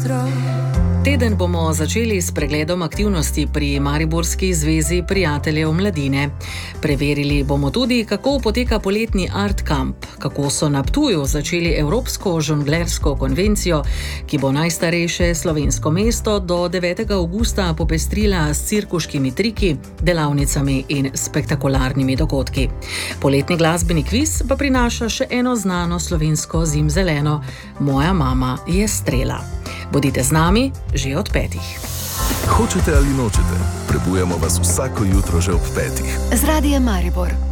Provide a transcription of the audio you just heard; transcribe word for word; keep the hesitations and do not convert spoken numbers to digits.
jutro. Teden bomo začeli s pregledom aktivnosti pri Mariborski zvezi prijateljev mladine. Preverili bomo tudi, kako poteka poletni Art Camp, kako so na Ptuju začeli Evropsko žonglersko konvencijo, ki bo najstarejše slovensko mesto do devetega avgusta popestrila s cirkuškimi triki, delavnicami in spektakularnimi dogodki. Poletni glasbeni kviz pa prinaša še eno znano slovensko zimzeleno: Moja mama je strela. Bodite z nami že od petih. Hočete ali nočete, prebujamo vas vsako jutro že ob petih. Z Radiem Maribor.